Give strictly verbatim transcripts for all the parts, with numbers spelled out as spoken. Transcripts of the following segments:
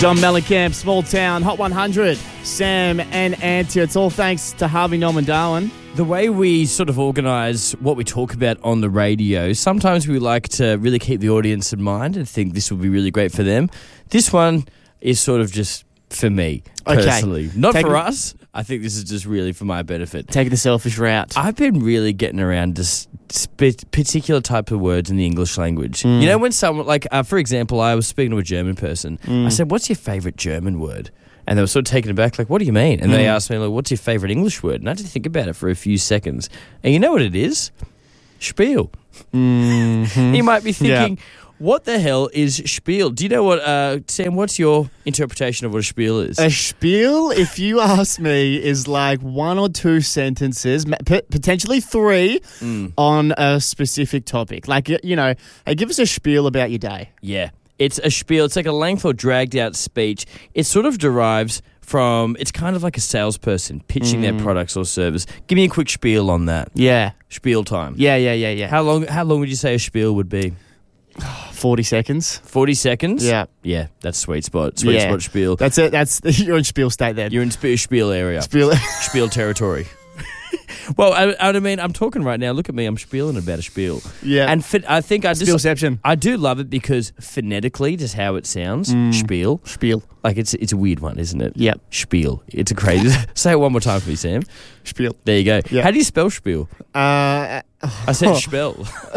John Mellencamp, Small Town, Hot one hundred, Sam and Antia. It's all thanks to Harvey Norman Darwin. The way we sort of organise what we talk about on the radio, sometimes we like to really keep the audience in mind and think this will be really great for them. This one is sort of just for me, personally. Okay. Not Take for a- us. I think this is just really for my benefit. Take the selfish route. I've been really getting around this sp- particular type of words in the English language. Mm. You know, when someone, like, uh, for example, I was speaking to a German person. Mm. I said, what's your favourite German word? And they were sort of taken aback, like, what do you mean? And they Mm. asked me, like, what's your favourite English word? And I had to think about it for a few seconds. And you know what it is? Spiel. Mm-hmm. You might be thinking, Yeah. what the hell is spiel? Do you know what, uh, Sam, what's your interpretation of what a spiel is? A spiel, if you ask me, is like one or two sentences, ma- p- potentially three, Mm. on a specific topic. Like, y- you know, hey, give us a spiel about your day. Yeah. It's a spiel. It's like a length or dragged out speech. It sort of derives from, it's kind of like a salesperson pitching their products or service. Give me a quick spiel on that. Yeah. Spiel time. Yeah, yeah, yeah, yeah. How long How long would you say a spiel would be? forty seconds. forty seconds? Yeah. Yeah, that's sweet spot. Sweet Yeah. spot spiel. That's it. That's you're in spiel state then. You're in sp- spiel area. Spiel. Spiel territory. Well, I, I mean, I'm talking right now. Look at me. I'm spieling about a spiel. Yeah. And ph- I think I just... Spielception. I do love it because phonetically, just how it sounds, Mm. spiel. Spiel. Like, it's it's a weird one, isn't it? Yep. Spiel. It's a crazy... Say it one more time for me, Sam. Spiel. There you go. Yeah. How do you spell spiel? Uh, I said spell.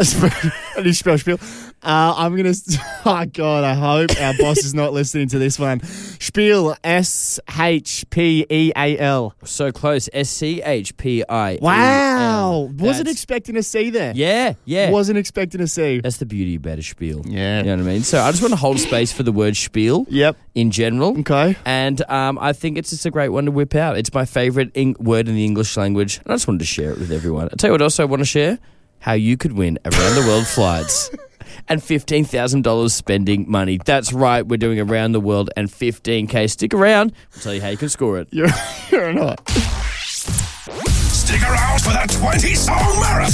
How do you spell spiel? Uh, I'm going to... Oh, God, I hope our boss is not listening to this one. Spiel. S H P E A L. So close. S C H P I. Wow. Wasn't That's- expecting a C there. Yeah, yeah. Wasn't expecting a C. That's the beauty about a spiel. Yeah. You know what I mean? So I just want to hold space for the word spiel Yep. in general. Okay. And um, I think it's just a great one to whip out. It's my favourite ing- word in the English language. And I just wanted to share it with everyone. I'll tell you what else I want to share. How you could win around the world flights. And fifteen thousand dollars spending money. That's right. We're doing around the world and fifteen K. Stick around. I'll tell you how you can score it. You're, you're not. Stick around for the twenty-song marathon.